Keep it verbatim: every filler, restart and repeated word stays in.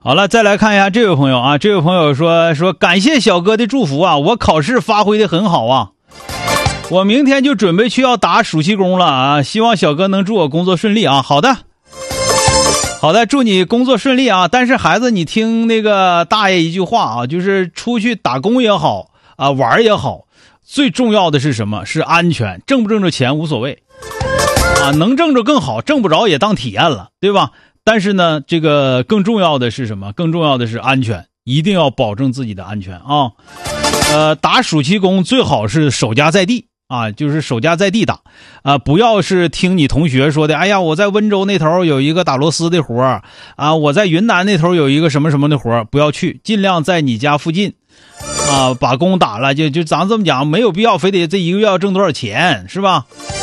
好了，再来看一下这位朋友啊，这位朋友说说感谢小哥的祝福啊，我考试发挥的很好啊，我明天就准备去要打暑期工了啊，希望小哥能祝我工作顺利啊。好的，好的，祝你工作顺利啊。但是孩子，你听那个大爷一句话啊，就是出去打工也好啊，玩也好，最重要的是什么？是安全，挣不挣着钱无所谓啊，能挣着更好，挣不着也当体验了，对吧？但是呢，这个更重要的是什么？更重要的是安全，一定要保证自己的安全啊。呃，打暑期工最好是守家在地啊，就是守家在地打啊，不要是听你同学说的，哎呀，我在温州那头有一个打螺丝的活儿啊，我在云南那头有一个什么什么的活儿，不要去，尽量在你家附近啊，把工打了，就就咱这么讲，没有必要非得这一个月要挣多少钱，是吧？